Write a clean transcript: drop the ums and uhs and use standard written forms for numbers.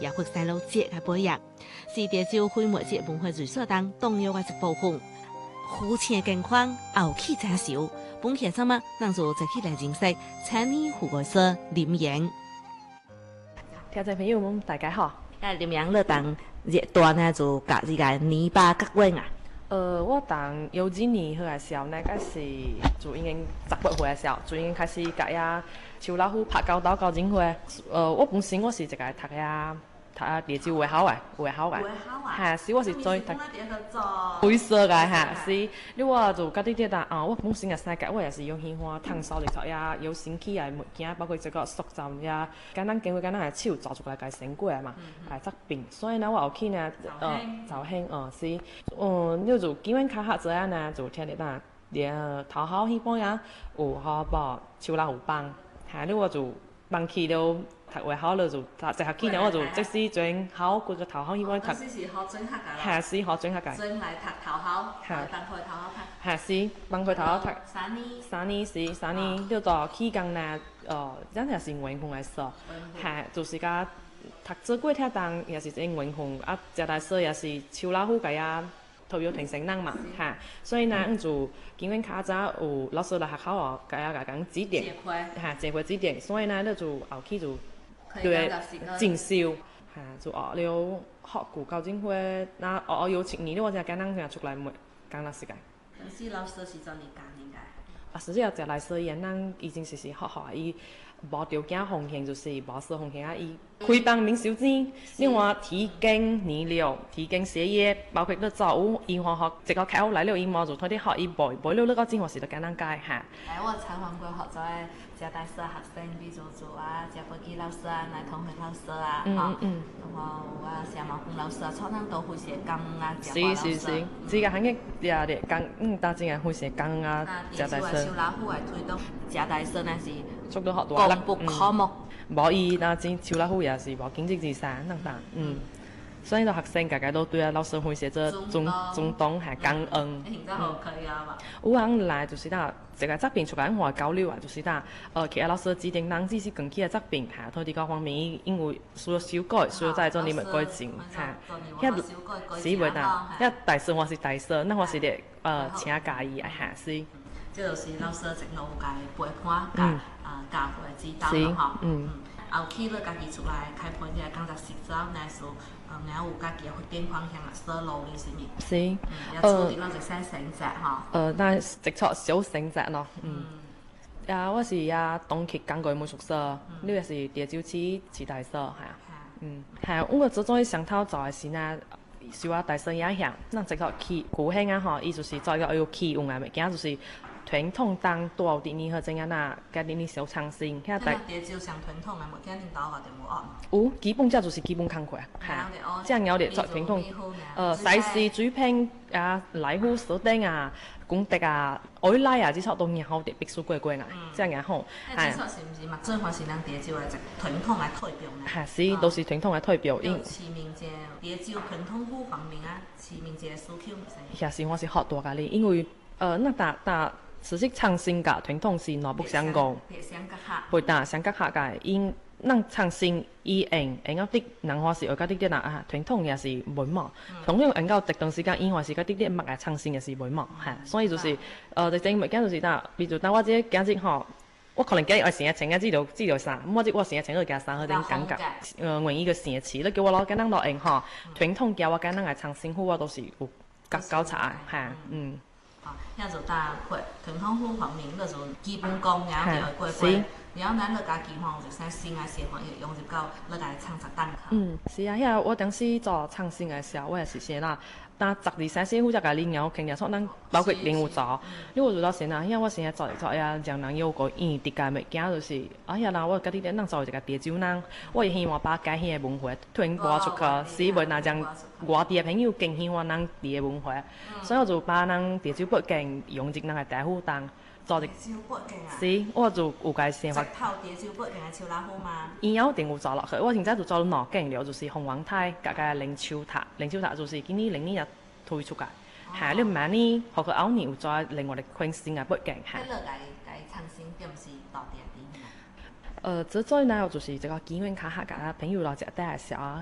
也會細路節嘅背影，是潮州會媒節文化藝術當重要嘅一部分。湖前嘅景況，後期真少，本期節目讓做一起來認識青年湖外社林陽。 聽眾朋友們，大家好。 林陽你當熱段呢就隔呢個泥巴革運啊？ 我當幼稚園去嘅時候呢，嗰時就已經18歲嘅時候，就已經開始隔呀秋老虎拍交道交警會。我本身我是一個讀呀潮州會考嘅，係，是我是做讀會社嘅嚇，是。你話就嗰啲啲我本身嘅性格我也是有喜歡探索嚟做呀，有新奇嘅物件，包括這個塑造呀，簡單經過簡單係手做出來嘅成果嘛，係作品。所以呢，我後期呢，就興是，你就基本卡下這樣呢，就聽得連頭考希望呀，有好報秋老虎幫，係，你話就幫去了。讀會考了就，一學期呢我就即使轉考，嗰個頭考希望讀。 是學轉學㗎。 係是學轉學㗎。 轉來讀頭考，幫佢頭考讀。 係是幫佢頭考讀。三年，叫做期間呢，真係是運動來說，係就是講讀這幾條當也是真運動，食大社也是秋老虎嘅啊，投入評審人嘛，嚇，所以呢就經驗較早有老師來學校哦，講指點，嚇，這回指點，所以呢你就後期就。對，進修，嚇，就學了學過交警會，那學有7年，我就簡單出來沒講了時間。 是老師是做你教應該？ 實際上來說，人已經是學校伊無條件奉獻，就是無私奉獻伊開辦免收錢，另外提供燃料、提供鞋業，包括你做有醫學學，一個客戶來了，伊冇就推啲學伊背了，你個錢我是都簡單解嚇。 我採訪過學咗嘅大社學生，比如做飛機老師啊，來通訊老師啊，然後社網老師啊，廠商都會寫工是，這個行業也工，大正係會寫工食大社。 秋老虎係推動食大社呢是做到學大公布科目。 無伊那真秋老虎也是無經濟之山所以個學生大家都對老師會寫着中東係感恩。有人來就是一個作品出來話交流就是其他老師指定人只是近期嘅作品嚇，佢哋各方面因為需要修改，需要再做你們改進嚇。是袂大社我是大社，那我是咧請教伊嚇是。 這就是老師一路嘅陪伴教會指導咯嗬。後期你家己出來開盤一個工作室之後，那時候有家己嘅發展方向啊，思路是咪？ 是。 要處理到一些成績嗬。 但係直錯小成績咯。我是東區港區美術社，你也是潮州市大社係啊。係，我做咗上頭做嘅是呢，受大社影響，那直錯去古興嗬，伊就是做一個有起用嘅物件，就是。傳統當多啲年去怎樣家啲小創新。 潮州上傳統嘅物件，領導話就冇學。 有基本就是基本功課這樣有啲做傳統。西施水平來虎鎖釘功德愛來這錯都然後特別數貴貴這樣好。 這錯是唔是嘛？最好是咱潮州嘅傳統嘅代表呢？ 係是，都是傳統嘅代表。 有市民者潮州傳統舞方面市民者訴求唔使。 也是我是學多㗎哩，因為實際創新㗎傳統是南北相共，會相隔下㗎，因咱創新以用到啲人話是學嗰啲傳統也是袂嘛，同樣用到特段時間因為是嗰啲物嘅創新也是袂嘛，所以就是就整物件就是比如我這今日我可能今日我成日請資料啥，我成日請佢加啥佢哋感覺換一個成詞，你叫我攞簡單落用傳統叫我簡單嘅創新好我都是有搞查遐就傳統舞方面，那就基本功然後就會過，然後咱家己有一些新嘅寫法融入到咱家創作當中。 是啊，我當時做創新嘅時候，我也是寫啦。但12、13歲個領導傾嘅，咱包括領有做，因為做到先啦，我成日做嚟做呀，讓人有個異地嘅物件，就是我嗰啲人做一個潮州人，我也希望把家鄉嘅文化傳播出去，使為讓外地嘅朋友更喜歡咱地嘅文化，所以我就把咱潮州北京用入咱嘅大虎當。做一是，我就有個想法。 套潮州北京嘅秋老虎嘛。 伊有一定有做落去，我現在就做了兩件了，就是鳳凰台加個靈丘塔就是今年明年也推出嘅。係，你明年學佢後年有做另外一款新嘅北京。係。 你創新點是到底啲？ 最呢就是這個機緣巧合，朋友來食帶下時候，